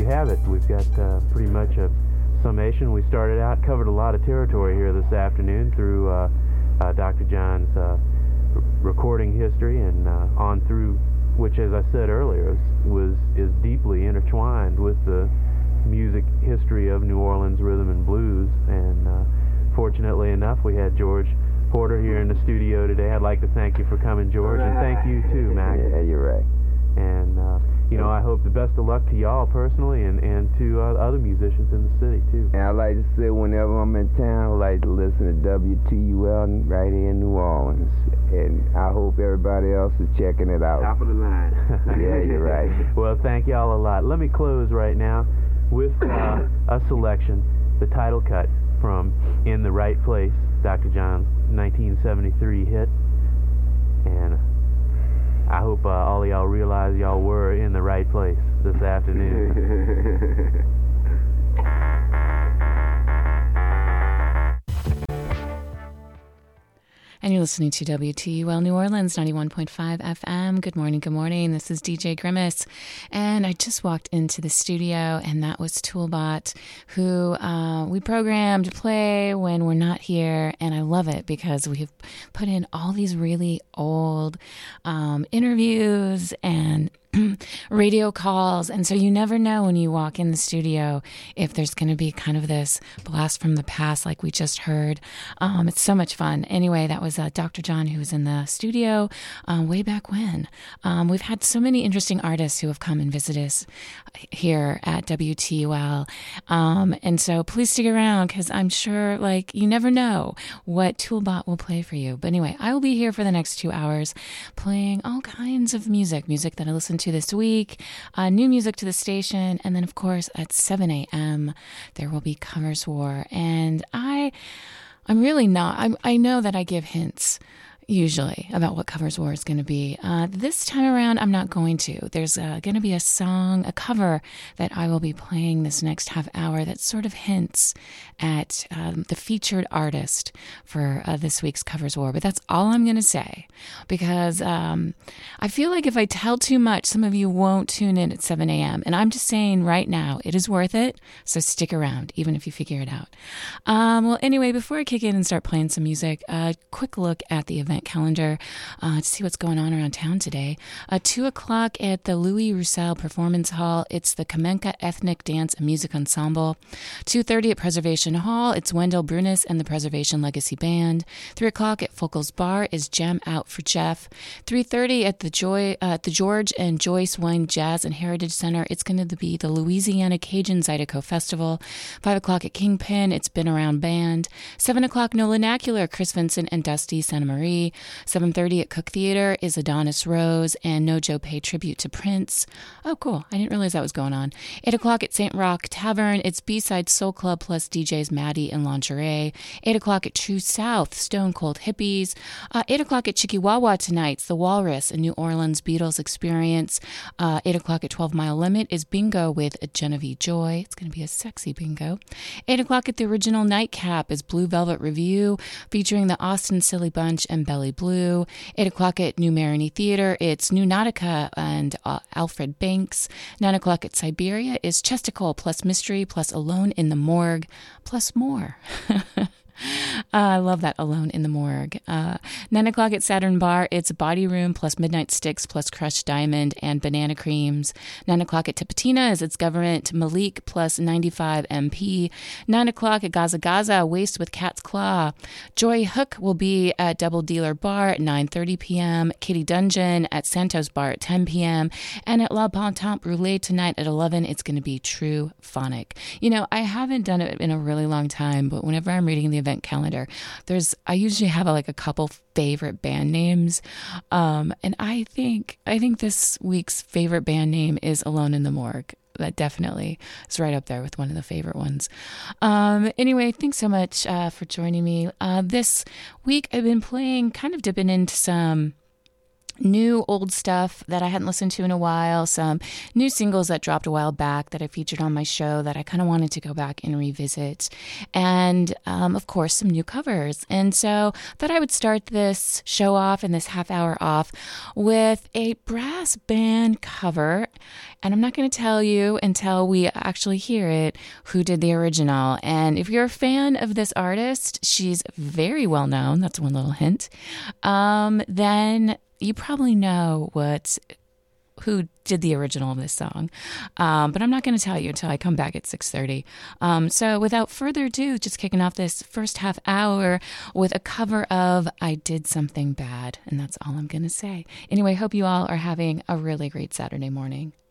have it. We've got pretty much a summation. We started out, covered a lot of territory here this afternoon through Dr. John's recording history and on through, which, as I said earlier, is deeply intertwined with the music history of New Orleans rhythm and blues. And fortunately enough, we had George Porter here in the studio today. I'd like to thank you for coming, George, and thank you too, Mac. Yeah, you're right. And I hope the best of luck to y'all personally and to other musicians in the city too. And I like to say, whenever I'm in town, I like to listen to WTUL right here in New Orleans. And I hope everybody else is checking it out. Top of the line. Yeah, you're right. Well, thank y'all a lot. Let me close right now with a selection, the title cut from In the Right Place, Dr. John's 1973 hit. And I hope all of y'all realize y'all were in the right place this afternoon. And you're listening to WTUL New Orleans, 91.5 FM. Good morning, good morning. This is DJ Grimace. And I just walked into the studio, and that was Toolbot, who we programmed to play when we're not here. And I love it because we have put in all these really old interviews and radio calls, and so you never know when you walk in the studio if there's going to be kind of this blast from the past like we just heard. It's so much fun. Anyway, that was Dr. John, who was in the studio way back when. We've had so many interesting artists who have come and visited us here at WTUL, and so please stick around because I'm sure you never know what Toolbot will play for you. But anyway, I will be here for the next 2 hours playing all kinds of music that I listen to this week, new music to the station, and then of course at 7 a.m. there will be Covers War. And I'm really not, I know that I give hints usually about what Covers War is going to be. This time around, I'm not going to. There's going to be a song, a cover that I will be playing this next half hour that sort of hints at the featured artist for this week's Covers War. But that's all I'm going to say because I feel like if I tell too much, some of you won't tune in at 7 a.m. And I'm just saying right now, it is worth it. So stick around, even if you figure it out. Well, anyway, before I kick in and start playing some music, a quick look at the event calendar to see what's going on around town today. 2 o'clock at the Louis Roussel Performance Hall, it's the Kamenka Ethnic Dance and Music Ensemble. 2:30 at Preservation Hall, it's Wendell Brunis and the Preservation Legacy Band. 3 o'clock at Fokel's Bar is Jam Out for Jeff. 3:30 at the George and Joyce Wine Jazz and Heritage Center, it's going to be the Louisiana Cajun Zydeco Festival. 5 o'clock at Kingpin, it's Been Around Band. 7 o'clock, No Linacular, Chris Vincent and Dusty Santa Marie. 7:30 at Cook Theater is Adonis Rose and No Joe Pay tribute to Prince. Oh, cool. I didn't realize that was going on. 8 o'clock at St. Rock Tavern, it's B-Side Soul Club plus DJs Maddie and Lingerie. 8 o'clock at True South, Stone Cold Hippies. 8 o'clock at Chikiwawa tonight, it's the Walrus, a New Orleans Beatles experience. 8 o'clock at 12 Mile Limit is Bingo with Genevieve Joy. It's going to be a sexy bingo. 8 o'clock at the Original Nightcap is Blue Velvet Review featuring the Austin Silly Bunch and Belly Blue. 8 o'clock at New Marigny Theater, it's New Nautica and Alfred Banks. 9 o'clock at Siberia is Chesticle plus Mystery plus Alone in the Morgue plus more. I love that, Alone in the Morgue. 9 o'clock at Saturn Bar, it's Body Room plus Midnight Sticks plus Crushed Diamond and Banana Creams. 9 o'clock at Tipitina's, it's Government Malik plus 95 MP. 9 o'clock at Gaza Gaza, Waste with Cat's Claw. Joy Hook will be at Double Dealer Bar at 9:30 p.m. Kitty Dungeon at Santos Bar at 10 p.m. And at La Bontemps Brûlée tonight at 11, it's going to be True Phonic. You know, I haven't done it in a really long time, but whenever I'm reading the event calendar, I usually have a couple favorite band names, and I think this week's favorite band name is Alone in the Morgue. That definitely is right up there with one of the favorite ones. Anyway, thanks so much for joining me. This week I've been dipping into some new old stuff that I hadn't listened to in a while, some new singles that dropped a while back that I featured on my show that I kind of wanted to go back and revisit, and of course some new covers. And so I thought I would start this show off and this half hour off with a brass band cover, and I'm not going to tell you until we actually hear it who did the original. And if you're a fan of this artist, she's very well known, that's one little hint, then you probably know who did the original of this song, but I'm not going to tell you until I come back at 6:30. So without further ado, just kicking off this first half hour with a cover of I Did Something Bad, and that's all I'm going to say. Anyway, hope you all are having a really great Saturday morning.